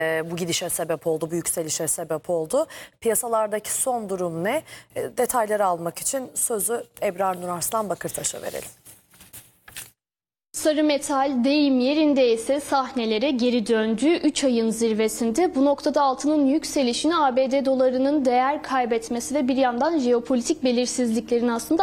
bu gidişe sebep oldu, bu yükselişe sebep oldu. Piyasalardaki son durum ne? Detayları almak için sözü Ebrar Nur Arslan Bakırtaş'a verelim. Sarı metal deyim yerindeyse sahnelere geri döndü. 3 ayın zirvesinde bu noktada altının yükselişini ABD dolarının değer kaybetmesi ve bir yandan jeopolitik belirsizliklerin aslında